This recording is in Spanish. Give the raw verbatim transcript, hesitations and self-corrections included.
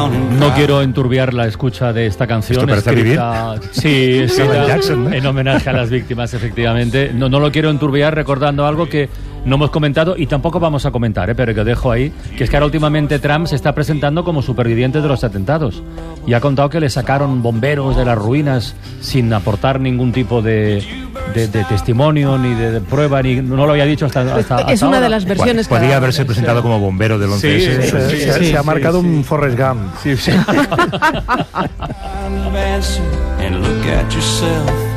No quiero enturbiar la escucha de esta canción. ¿Esto parece escrita, sí, escrita Jackson, ¿no? En homenaje a las víctimas, efectivamente. No, no lo quiero enturbiar recordando algo que no hemos comentado y tampoco vamos a comentar, ¿eh? Pero que dejo ahí, que es que ahora últimamente Trump se está presentando como superviviente de los atentados y ha contado que le sacaron bomberos de las ruinas sin aportar ningún tipo de, de, de testimonio ni de, de prueba, ni no lo había dicho hasta, hasta, hasta es una ahora. de las versiones. Podría que haberse presentado sí. como bombero del once ese. Sí, sí, Se, sí, se- sí, se ha sí, marcado sí. un Forrest Gump. Sí, sí. And look at yourself.